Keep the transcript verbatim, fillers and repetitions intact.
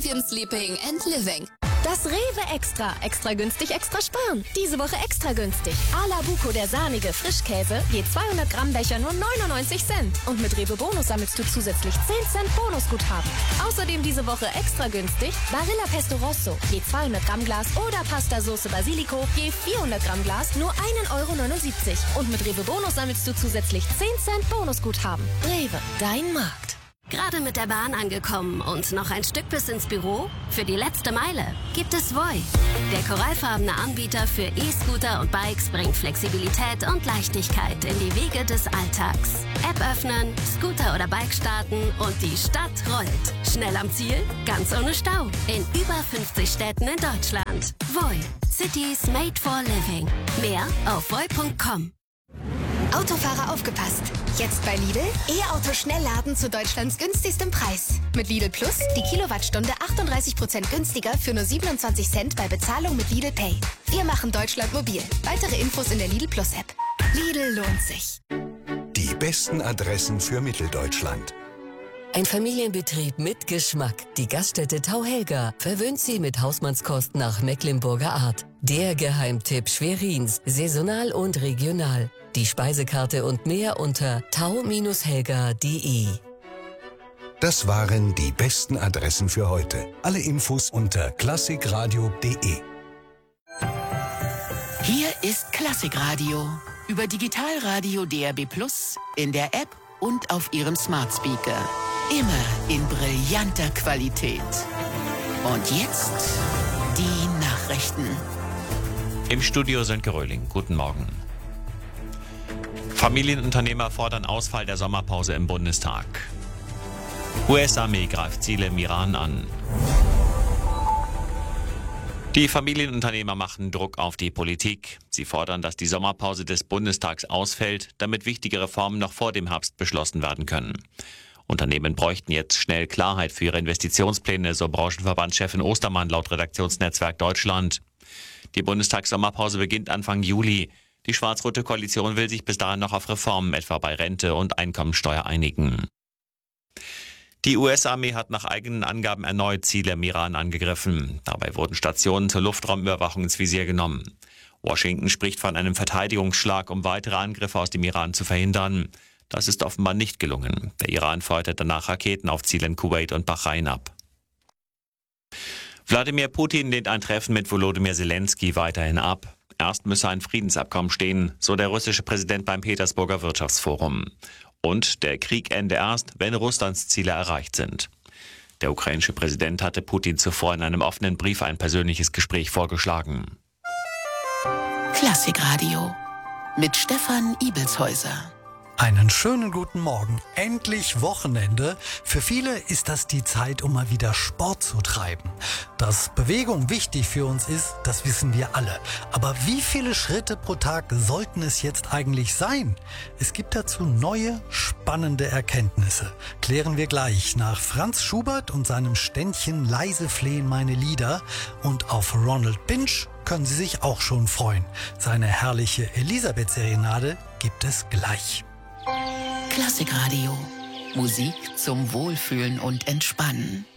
Premium Sleeping and Living. Das Rewe Extra. Extra günstig, extra sparen. Diese Woche extra günstig. A la Buco, der sahnige Frischkäse. Je zweihundert Gramm Becher nur neunundneunzig Cent. Und mit Rewe Bonus sammelst du zusätzlich zehn Cent Bonusguthaben. Außerdem diese Woche extra günstig Barilla Pesto Rosso. Je zweihundert Gramm Glas oder Pasta Soße Basilico. Je vierhundert Gramm Glas nur ein Euro neunundsiebzig. Und mit Rewe Bonus sammelst du zusätzlich zehn Cent Bonusguthaben. Rewe, dein Markt. Gerade mit der Bahn angekommen und noch ein Stück bis ins Büro? Für die letzte Meile gibt es Voi. Der korallfarbene Anbieter für E-Scooter und Bikes bringt Flexibilität und Leichtigkeit in die Wege des Alltags. App öffnen, Scooter oder Bike starten und die Stadt rollt. Schnell am Ziel, ganz ohne Stau. In über fünfzig Städten in Deutschland. Voi. Cities made for living. Mehr auf voi punkt com. Autofahrer aufgepasst. Jetzt bei Lidl E-Auto Schnellladen zu Deutschlands günstigstem Preis. Mit Lidl Plus die Kilowattstunde achtunddreißig Prozent günstiger für nur siebenundzwanzig Cent bei Bezahlung mit Lidl Pay. Wir machen Deutschland mobil. Weitere Infos in der Lidl Plus App. Lidl lohnt sich. Die besten Adressen für Mitteldeutschland. Ein Familienbetrieb mit Geschmack. Die Gaststätte Tauhelga verwöhnt Sie mit Hausmannskost nach Mecklenburger Art. Der Geheimtipp Schwerins, saisonal und regional. Die Speisekarte und mehr unter tau helga punkt de. Das waren die besten Adressen für heute. Alle Infos unter klassikradio punkt de. Hier ist Klassikradio. Über Digitalradio D R B Plus, in der App und auf Ihrem Smart Speaker. Immer in brillanter Qualität. Und jetzt die Nachrichten. Im Studio Sönke Röhling. Guten Morgen. Familienunternehmer fordern Ausfall der Sommerpause im Bundestag. U S-Armee greift Ziele im Iran an. Die Familienunternehmer machen Druck auf die Politik. Sie fordern, dass die Sommerpause des Bundestags ausfällt, damit wichtige Reformen noch vor dem Herbst beschlossen werden können. Unternehmen bräuchten jetzt schnell Klarheit für ihre Investitionspläne, so Branchenverbandschefin Ostermann laut Redaktionsnetzwerk Deutschland. Die Bundestagssommerpause beginnt Anfang Juli. Die schwarz-rote Koalition will sich bis dahin noch auf Reformen, etwa bei Rente und Einkommensteuer, einigen. Die U S-Armee hat nach eigenen Angaben erneut Ziele im Iran angegriffen. Dabei wurden Stationen zur Luftraumüberwachung ins Visier genommen. Washington spricht von einem Verteidigungsschlag, um weitere Angriffe aus dem Iran zu verhindern. Das ist offenbar nicht gelungen. Der Iran feuerte danach Raketen auf Ziele in Kuwait und Bahrain ab. Wladimir Putin lehnt ein Treffen mit Volodymyr Zelensky weiterhin ab. Erst müsse ein Friedensabkommen stehen, so der russische Präsident beim Petersburger Wirtschaftsforum. Und der Krieg ende erst, wenn Russlands Ziele erreicht sind. Der ukrainische Präsident hatte Putin zuvor in einem offenen Brief ein persönliches Gespräch vorgeschlagen. Klassikradio mit Stefan Ibelshäuser. Einen schönen guten Morgen. Endlich Wochenende. Für viele ist das die Zeit, um mal wieder Sport zu treiben. Dass Bewegung wichtig für uns ist, das wissen wir alle. Aber wie viele Schritte pro Tag sollten es jetzt eigentlich sein? Es gibt dazu neue, spannende Erkenntnisse. Klären wir gleich nach Franz Schubert und seinem Ständchen Leise flehen meine Lieder. Und auf Ronald Binch können Sie sich auch schon freuen. Seine herrliche Elisabeth-Serenade gibt es gleich. Klassikradio. Musik zum Wohlfühlen und Entspannen.